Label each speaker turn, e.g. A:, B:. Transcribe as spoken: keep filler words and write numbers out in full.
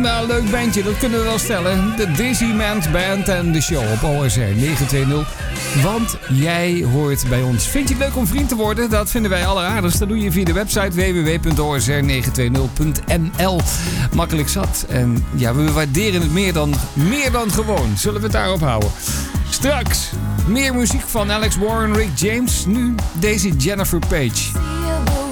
A: Nou, leuk bandje, dat kunnen we wel stellen. De Dizzyman's Band en de show op O S R negen twee nul. Want jij hoort bij ons. Vind je het leuk om vriend te worden? Dat vinden wij alleraardigst. Dat doe je via de website w w w punt o s r negen twee nul punt n l. Makkelijk zat. En ja, we waarderen het meer dan, meer dan gewoon. Zullen we het daarop houden? Straks meer muziek van Alex Warren, Rick James. Nu deze Jennifer Page.